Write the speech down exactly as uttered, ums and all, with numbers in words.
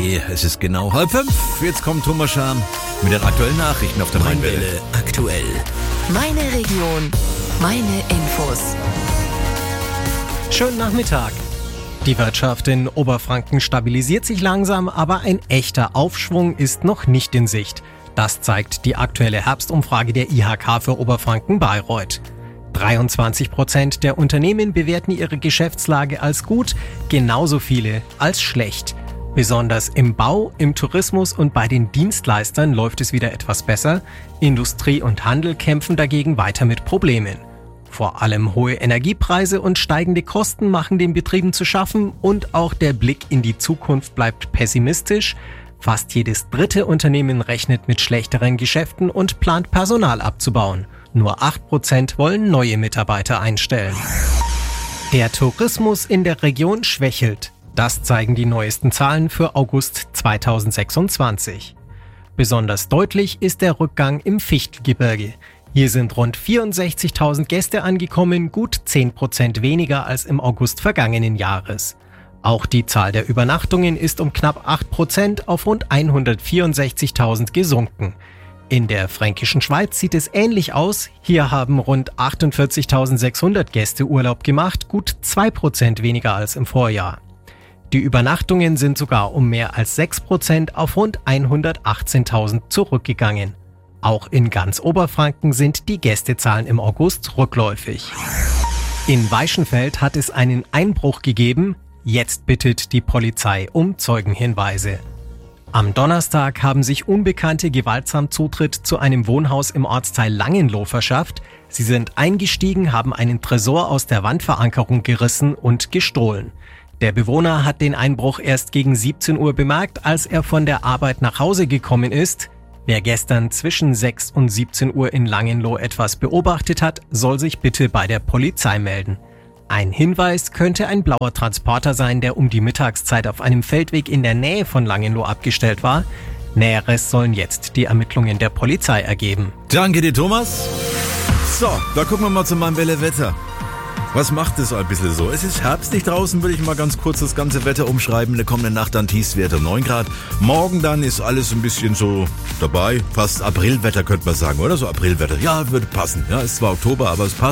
weh. Es ist genau halb fünf. Jetzt kommt Thomas Scham mit den aktuellen Nachrichten auf der Mainwelle. Mainwelle aktuell. Meine Region, meine Infos. Schönen Nachmittag. Die Wirtschaft in Oberfranken stabilisiert sich langsam, aber ein echter Aufschwung ist noch nicht in Sicht. Das zeigt die aktuelle Herbstumfrage der I H K für Oberfranken-Bayreuth. dreiundzwanzig Prozent der Unternehmen bewerten ihre Geschäftslage als gut, genauso viele als schlecht. Besonders im Bau, im Tourismus und bei den Dienstleistern läuft es wieder etwas besser. Industrie und Handel kämpfen dagegen weiter mit Problemen. Vor allem hohe Energiepreise und steigende Kosten machen den Betrieben zu schaffen und auch der Blick in die Zukunft bleibt pessimistisch. Fast jedes dritte Unternehmen rechnet mit schlechteren Geschäften und plant Personal abzubauen. Nur acht Prozent wollen neue Mitarbeiter einstellen. Der Tourismus in der Region schwächelt. Das zeigen die neuesten Zahlen für August zweitausendsechsundzwanzig. Besonders deutlich ist der Rückgang im Fichtelgebirge. Hier sind rund vierundsechzigtausend Gäste angekommen, gut zehn Prozent weniger als im August vergangenen Jahres. Auch die Zahl der Übernachtungen ist um knapp acht Prozent auf rund hundertvierundsechzigtausend gesunken. In der Fränkischen Schweiz sieht es ähnlich aus. Hier haben rund achtundvierzigtausendsechshundert Gäste Urlaub gemacht, gut zwei Prozent weniger als im Vorjahr. Die Übernachtungen sind sogar um mehr als sechs Prozent auf rund hundertachtzehntausend zurückgegangen. Auch in ganz Oberfranken sind die Gästezahlen im August rückläufig. In Weichenfeld hat es einen Einbruch gegeben. Jetzt bittet die Polizei um Zeugenhinweise. Am Donnerstag haben sich Unbekannte gewaltsam Zutritt zu einem Wohnhaus im Ortsteil Langenloh verschafft. Sie sind eingestiegen, haben einen Tresor aus der Wandverankerung gerissen und gestohlen. Der Bewohner hat den Einbruch erst gegen siebzehn Uhr bemerkt, als er von der Arbeit nach Hause gekommen ist. Wer gestern zwischen sechs und siebzehn Uhr in Langenloh etwas beobachtet hat, soll sich bitte bei der Polizei melden. Ein Hinweis könnte ein blauer Transporter sein, der um die Mittagszeit auf einem Feldweg in der Nähe von Langenloh abgestellt war. Näheres sollen jetzt die Ermittlungen der Polizei ergeben. Danke dir, Thomas. So, da gucken wir mal zu meinem Welle-Wetter. Was macht es ein bisschen so? Es ist herbstlich draußen, würde ich mal ganz kurz das ganze Wetter umschreiben. In der kommenden Nacht dann Tiefstwerte neun Grad. Morgen dann ist alles ein bisschen so dabei. Fast Aprilwetter könnte man sagen, oder? So Aprilwetter. Ja, würde passen. Ja, ist zwar Oktober, aber es passt.